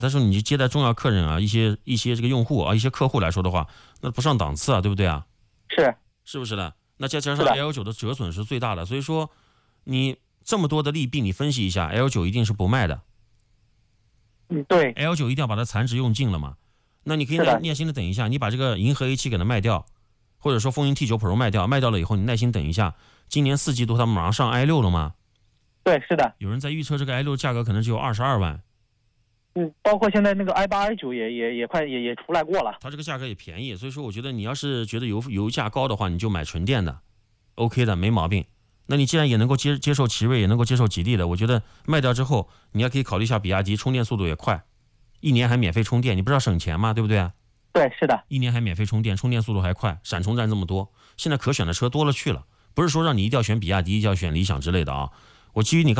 但是你接待重要客人啊，一些这个用户啊，一些客户来说的话，那不上档次啊，对不对啊？是不是的？那再加上 L9 的折损是最大的，所以说你这么多的利弊，你分析一下 ，L9 一定是不卖的。 对 ，L9 一定要把它残值用尽了嘛。那你可以耐心的等一下，你把这个银河 A7 给它卖掉，或者说风云 T9 Pro 卖掉，卖掉了以后你耐心等一下，今年4季度它马上上 i6 了吗？ 对，是的。 有人在预测这个 i6 价格可能只有22万。 包括现在那个 i8、i9 也快也出来过了。 它这个价格也便宜，所以说我觉得你要是觉得油价高的话，你就买纯电的 ，OK 的，没毛病。那你既然也能够接受奇瑞，也能够接受吉利的，我觉得卖掉之后，你还可以考虑一下比亚迪，充电速度也快，1年还免费充电，你不是要省钱吗？对不对啊？ 对，是的。 1年还免费充电，充电速度还快，闪充站这么多，现在可选的车多了去了，不是说让你一定要选比亚迪，一定要选理想之类的啊。我基于你刚